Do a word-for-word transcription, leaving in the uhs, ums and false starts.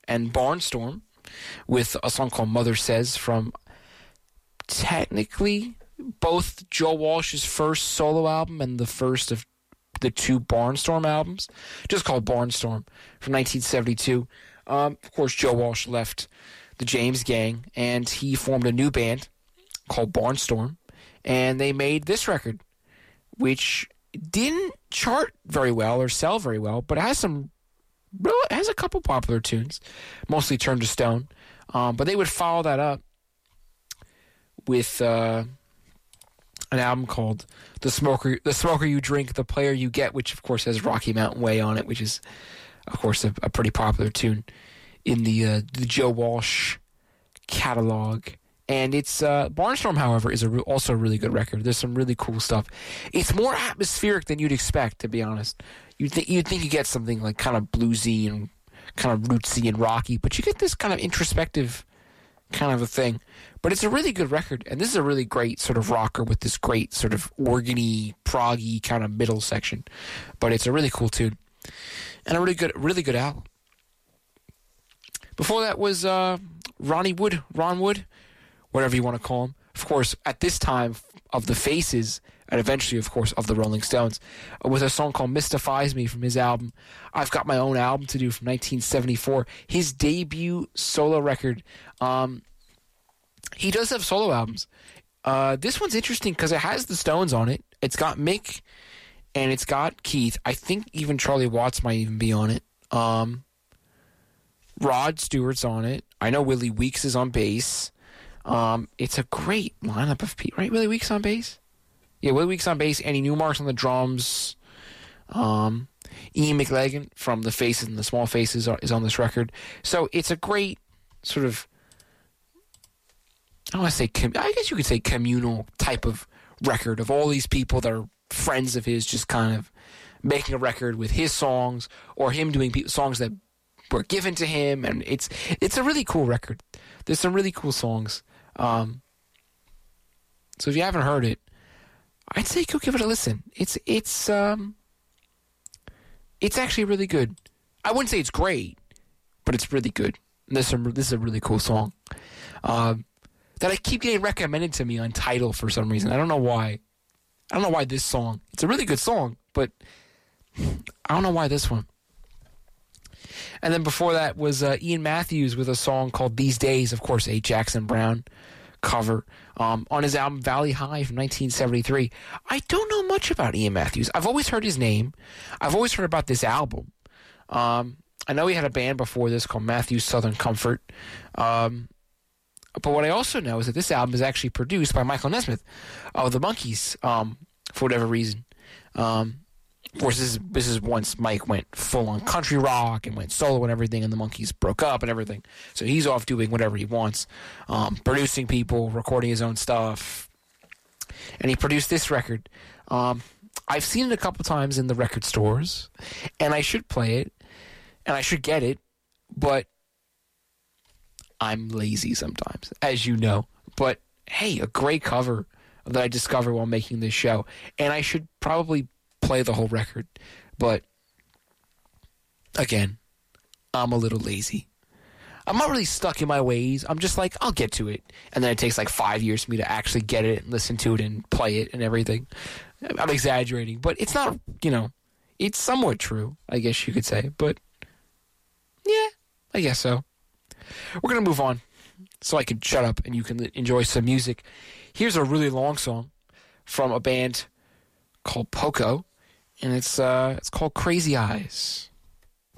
and Barnstorm with a song called Mother Says from technically both Joe Walsh's first solo album and the first of the two Barnstorm albums, just called Barnstorm, from nineteen seventy-two. Um, of course, Joe Walsh left the James Gang, and he formed a new band called Barnstorm, and they made this record, which didn't chart very well or sell very well, but it has some, it has a couple popular tunes, mostly Turn to Stone. Um, but they would follow that up with uh, an album called The Smoker, The Smoker You Drink, The Player You Get, which of course has Rocky Mountain Way on it, which is of course a, a pretty popular tune in the uh, the Joe Walsh catalog. And it's uh, Barnstorm, however, is a re- also a really good record. There's some really cool stuff. It's more atmospheric than you'd expect, to be honest. You'd think you'd think you get something like kind of bluesy and kind of rootsy and rocky, but you get this kind of introspective kind of a thing. But it's a really good record, and this is a really great sort of rocker with this great sort of organy, proggy kind of middle section. But it's a really cool tune, and a really good, really good album. Before that was uh, Ronnie Wood, Ron Wood, whatever you want to call him. Of course, at this time of the Faces, and eventually, of course, of the Rolling Stones, with a song called Mystifies Me from his album I've Got My Own Album to Do from nineteen seventy-four, his debut solo record. Um, he does have solo albums. Uh, this one's interesting because it has the Stones on it. It's got Mick and it's got Keith. I think even Charlie Watts might even be on it. Um, Rod Stewart's on it. I know Willie Weeks is on bass. Um, it's a great lineup of people, right? Willie Weeks on bass? Yeah, Willie Weeks on bass. Annie Newmark's on the drums. Um, Ian McLagan from The Faces and the Small Faces are, is on this record. So it's a great sort of, I don't want to say, com- I guess you could say communal type of record of all these people that are friends of his just kind of making a record with his songs or him doing pe- songs that were given to him. And it's it's a really cool record. There's some really cool songs. Um, so if you haven't heard it, I'd say go give it a listen. It's it's um, it's actually really good. I wouldn't say it's great, but it's really good. And there's some, this is a really cool song um, that I keep getting recommended to me on Tidal for some reason. I don't know why. I don't know why this song. It's a really good song, but I don't know why this one. And then before that was uh, Ian Matthews with a song called These Days, of course, a Jackson Browne cover um, on his album Valley High from nineteen seventy-three. I don't know much about Ian Matthews. I've always heard his name. I've always heard about this album. Um, I know he had a band before this called Matthews Southern Comfort. Um, but what I also know is that this album is actually produced by Michael Nesmith of the Monkees um, for whatever reason. Um, of course, this is, this is once Mike went full-on country rock and went solo and everything, and the Monkees broke up and everything. So he's off doing whatever he wants, um, producing people, recording his own stuff. And he produced this record. Um, I've seen it a couple times in the record stores, and I should play it, and I should get it, but I'm lazy sometimes, as you know. But, hey, a great cover that I discovered while making this show. And I should probably play the whole record, but again, I'm a little lazy. I'm not really stuck in my ways. I'm just like, I'll get to it, and then it takes like five years for me to actually get it and listen to it and play it and everything. I'm exaggerating, but it's not, you know, it's somewhat true, I guess you could say, but yeah, I guess so. We're going to move on so I can shut up and you can enjoy some music. Here's a really long song from a band called Poco, and it's uh, it's called Crazy Eyes.